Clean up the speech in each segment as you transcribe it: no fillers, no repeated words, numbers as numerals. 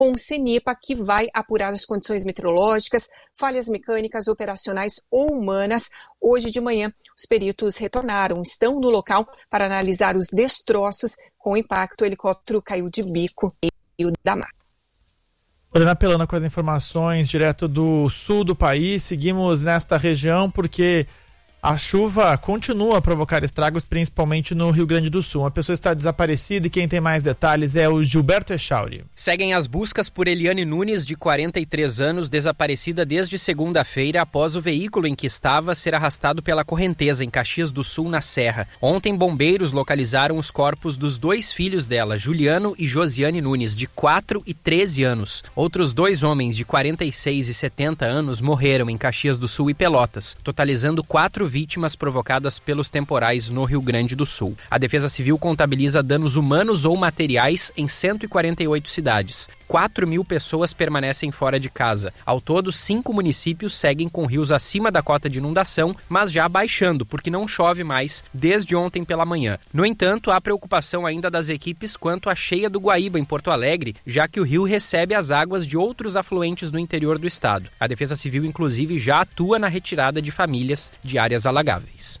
com o CENIPA, que vai apurar as condições meteorológicas, falhas mecânicas, operacionais ou humanas. Hoje de manhã, os peritos retornaram, estão no local para analisar os destroços. Com o impacto, o helicóptero caiu de bico no meio da mata. Lorena Pelana com as informações direto do sul do país. Seguimos nesta região porque a chuva continua a provocar estragos, principalmente no Rio Grande do Sul. Uma pessoa está desaparecida e quem tem mais detalhes é o Gilberto Echauri. Seguem as buscas por Eliane Nunes, de 43 anos, desaparecida desde segunda-feira após o veículo em que estava ser arrastado pela correnteza em Caxias do Sul, na Serra. Ontem, bombeiros localizaram os corpos dos 2 filhos dela, Juliano e Josiane Nunes, de 4 e 13 anos. Outros 2 homens, de 46 e 70 anos, morreram em Caxias do Sul e Pelotas, totalizando 4 vítimas provocadas pelos temporais no Rio Grande do Sul. A Defesa Civil contabiliza danos humanos ou materiais em 148 cidades. 4.000 pessoas permanecem fora de casa. Ao todo, 5 municípios seguem com rios acima da cota de inundação, mas já baixando, porque não chove mais desde ontem pela manhã. No entanto, há preocupação ainda das equipes quanto à cheia do Guaíba, em Porto Alegre, já que o rio recebe as águas de outros afluentes no interior do estado. A Defesa Civil, inclusive, já atua na retirada de famílias de áreas alagáveis.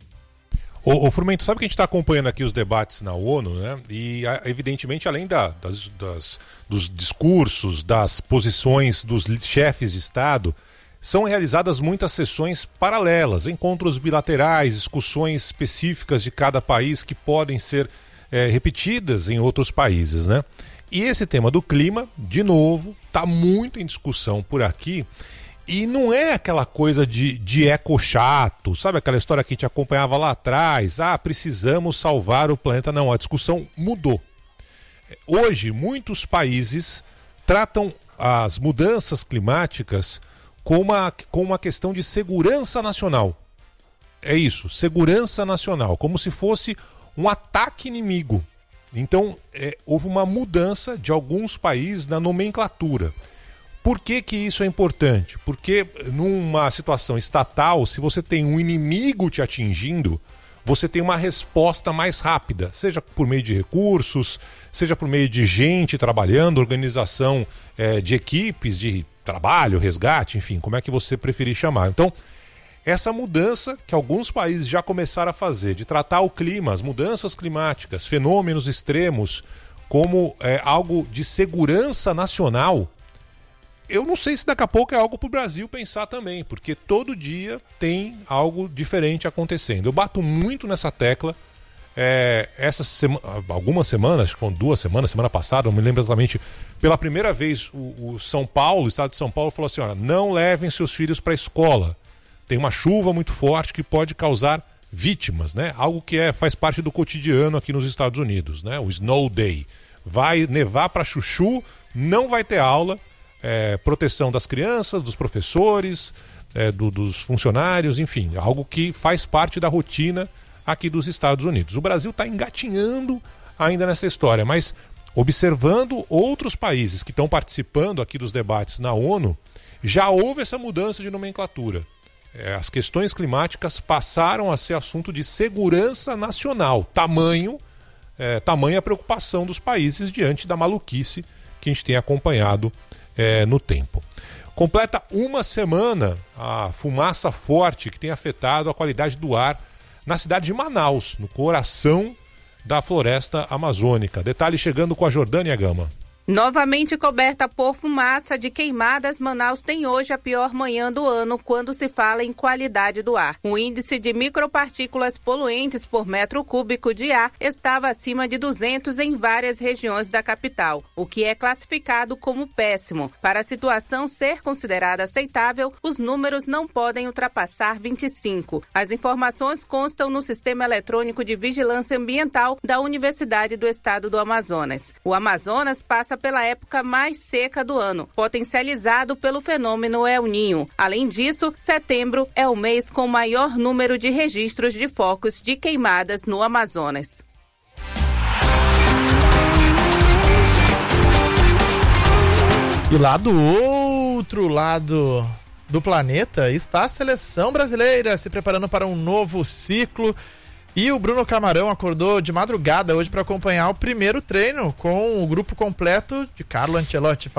Ô Frumento, sabe que a gente está acompanhando aqui os debates na ONU, né? E evidentemente, além dos discursos, das posições dos chefes de Estado, são realizadas muitas sessões paralelas, encontros bilaterais, discussões específicas de cada país que podem ser repetidas em outros países, né? E esse tema do clima, de novo, está muito em discussão por aqui. E não é aquela coisa de eco chato, sabe aquela história que a gente acompanhava lá atrás? Precisamos salvar o planeta. Não, a discussão mudou. Hoje, muitos países tratam as mudanças climáticas como uma questão de segurança nacional. É isso, segurança nacional, como se fosse um ataque inimigo. Então, houve uma mudança de alguns países na nomenclatura. Por que isso é importante? Porque numa situação estatal, se você tem um inimigo te atingindo, você tem uma resposta mais rápida, seja por meio de recursos, seja por meio de gente trabalhando, organização de equipes de trabalho, resgate, enfim, como é que você preferir chamar. Então, essa mudança que alguns países já começaram a fazer, de tratar o clima, as mudanças climáticas, fenômenos extremos, como algo de segurança nacional, eu não sei se daqui a pouco é algo para o Brasil pensar também, porque todo dia tem algo diferente acontecendo. Eu bato muito nessa tecla. Algumas semanas, acho que foram 2 semanas, semana passada, não me lembro exatamente, pela primeira vez o São Paulo, o estado de São Paulo, falou assim: olha, não levem seus filhos para a escola. Tem uma chuva muito forte que pode causar vítimas, né? Algo que faz parte do cotidiano aqui nos Estados Unidos, né? O Snow Day. Vai nevar para chuchu, não vai ter aula. Proteção das crianças, dos professores, dos funcionários, enfim, algo que faz parte da rotina aqui dos Estados Unidos. O Brasil está engatinhando ainda nessa história, mas observando outros países que estão participando aqui dos debates na ONU, já houve essa mudança de nomenclatura. As questões climáticas passaram a ser assunto de segurança nacional, tamanha a preocupação dos países diante da maluquice que a gente tem acompanhado no tempo. Completa 1 semana a fumaça forte que tem afetado a qualidade do ar na cidade de Manaus, no coração da floresta amazônica. Detalhe chegando com a Jordânia Gama. Novamente coberta por fumaça de queimadas, Manaus tem hoje a pior manhã do ano quando se fala em qualidade do ar. O índice de micropartículas poluentes por metro cúbico de ar estava acima de 200 em várias regiões da capital, o que é classificado como péssimo. Para a situação ser considerada aceitável, os números não podem ultrapassar 25. As informações constam no Sistema Eletrônico de Vigilância Ambiental da Universidade do Estado do Amazonas. O Amazonas passa pela época mais seca do ano, potencializado pelo fenômeno El Niño. Além disso, setembro é o mês com maior número de registros de focos de queimadas no Amazonas. E lá do outro lado do planeta está a seleção brasileira se preparando para um novo ciclo. E o Bruno Camarão acordou de madrugada hoje para acompanhar o primeiro treino com o grupo completo de Carlo Ancelotti.